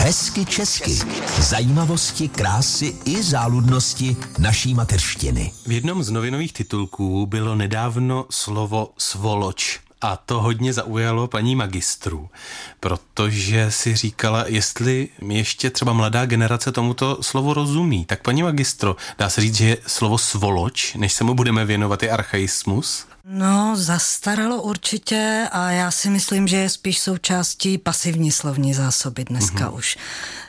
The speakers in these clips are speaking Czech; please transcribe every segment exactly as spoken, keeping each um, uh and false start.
Hezky česky. Zajímavosti, krásy i záludnosti naší mateřštiny. V jednom z novinových titulků bylo nedávno slovo svoloč. A to hodně zaujalo paní magistru, protože si říkala, jestli ještě třeba mladá generace tomuto slovu rozumí. Tak paní magistro, dá se říct, že je slovo svoloč, než se mu budeme věnovat, je archaismus? No, zastaralo určitě a já si myslím, že je spíš součástí pasivní slovní zásoby dneska mm-hmm. už.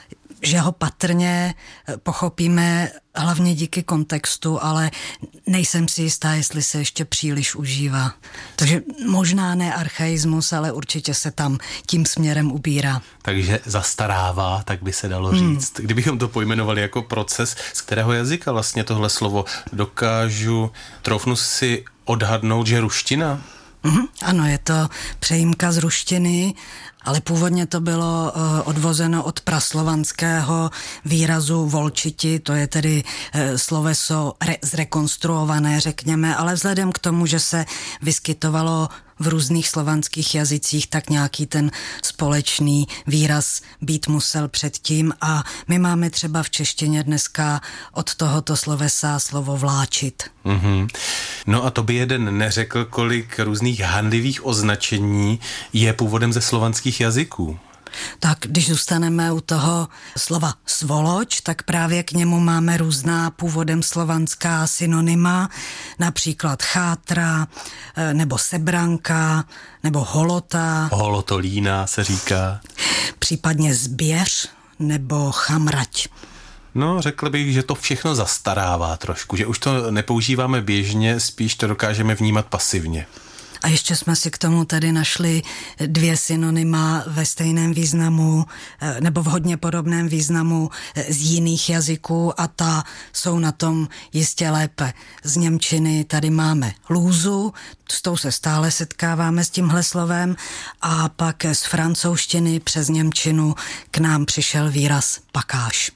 Že ho patrně pochopíme hlavně díky kontextu, ale nejsem si jistá, jestli se ještě příliš užívá. Takže možná ne archaismus, ale určitě se tam tím směrem ubírá. Takže zastarává, tak by se dalo říct. Hmm. Kdybychom to pojmenovali jako proces, z kterého jazyka vlastně tohle slovo dokážu, troufnu si odhadnout, že ruština? Mm, ano, je to přejímka z ruštiny, ale původně to bylo uh, odvozeno od praslovanského výrazu volčiti, to je tedy uh, sloveso re- zrekonstruované, řekněme, ale vzhledem k tomu, že se vyskytovalo v různých slovanských jazycích, tak nějaký ten společný výraz být musel předtím a my máme třeba v češtině dneska od tohoto slovesa slovo vláčit. Mm-hmm. No a to by jeden neřekl, kolik různých handlivých označení je původem ze slovanských jazyků. Tak když zůstaneme u toho slova svoloč, tak právě k němu máme různá původem slovanská synonyma, například chátra, nebo sebranka, nebo holota. Holotolína se říká. Případně zběř, nebo chamrať. No, řekl bych, že to všechno zastarává trošku, že už to nepoužíváme běžně, spíš to dokážeme vnímat pasivně. A ještě jsme si k tomu tady našli dvě synonyma ve stejném významu nebo v hodně podobném významu z jiných jazyků a ta jsou na tom jistě lépe. Z němčiny tady máme lůzu, s tou se stále setkáváme s tímhle slovem a pak z francouzštiny přes němčinu k nám přišel výraz pakáž.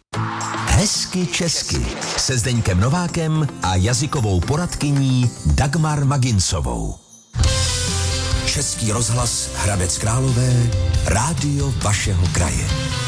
Hezky česky se Zdeňkem Novákem a jazykovou poradkyní Dagmar Maginsovou. Český rozhlas Hradec Králové, rádio vašeho kraje.